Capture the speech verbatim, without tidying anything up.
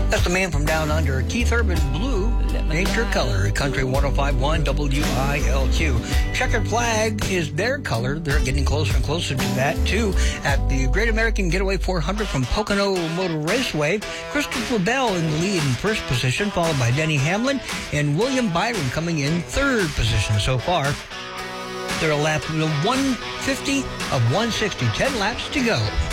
That's the man from down under, Keith Urban. Blue ain't your color. Country one oh five point one W I L Q. Checkered flag is their color. They're getting closer and closer to that, too. At the Great American Getaway four hundred from Pocono Motor Raceway, Christopher Bell in the lead in first position, followed by Denny Hamlin and William Byron coming in third position so far. They're a lap one fifty of one sixty. ten laps to go.